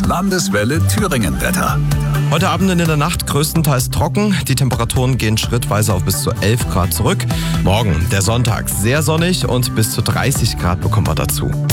Das Landeswelle Thüringen-Wetter. Heute Abend und in der Nacht größtenteils trocken. Die Temperaturen gehen schrittweise auf bis zu 11 Grad zurück. Morgen, der Sonntag, sehr sonnig und bis zu 30 Grad bekommen wir dazu.